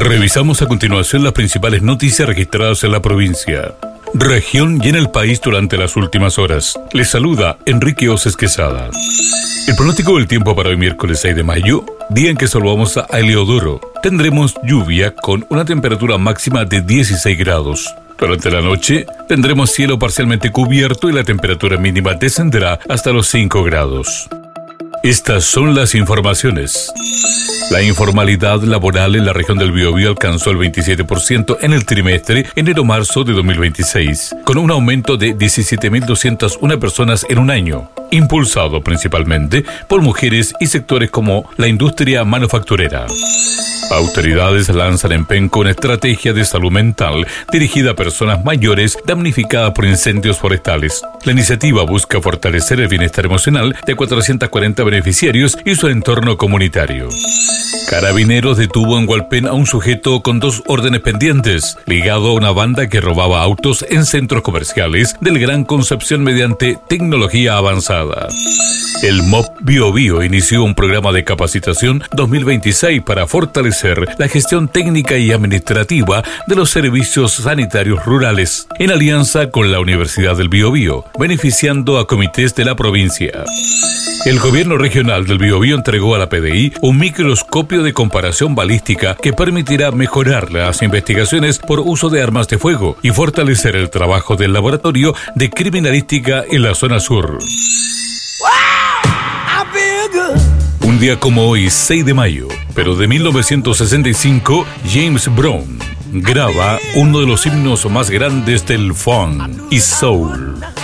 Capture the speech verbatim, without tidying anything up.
Revisamos a continuación las principales noticias registradas en la provincia, región y en el país durante las últimas horas. Les saluda Enrique Oces Quesada. El pronóstico del tiempo para hoy miércoles seis de mayo, día en que saludamos a Heliodoro. Tendremos lluvia con una temperatura máxima de dieciséis grados. Durante la noche tendremos cielo parcialmente cubierto y la temperatura mínima descenderá hasta los cinco grados. Estas son las informaciones. La informalidad laboral en la región del Biobío alcanzó el veintisiete por ciento en el trimestre enero-marzo de dos mil veintiséis, con un aumento de diecisiete mil doscientas una personas en un año, impulsado principalmente por mujeres y sectores como la industria manufacturera. Autoridades lanzan en Penco una estrategia de salud mental dirigida a personas mayores damnificadas por incendios forestales. La iniciativa busca fortalecer el bienestar emocional de cuatrocientos cuarenta beneficiarios y su entorno comunitario. Carabineros detuvo en Hualpén a un sujeto con dos órdenes pendientes, ligado a una banda que robaba autos en centros comerciales del Gran Concepción mediante tecnología avanzada. El M O P Biobío inició un programa de capacitación dos mil veintiséis para fortalecer la gestión técnica y administrativa de los servicios sanitarios rurales, en alianza con la Universidad del Biobío, beneficiando a comités de la provincia. El gobierno regional del Biobío entregó a la P D I un microscopio de comparación balística que permitirá mejorar las investigaciones por uso de armas de fuego y fortalecer el trabajo del laboratorio de criminalística en la zona sur. Un día como hoy, seis de mayo, pero de mil novecientos sesenta y cinco, James Brown graba uno de los himnos más grandes del funk y soul.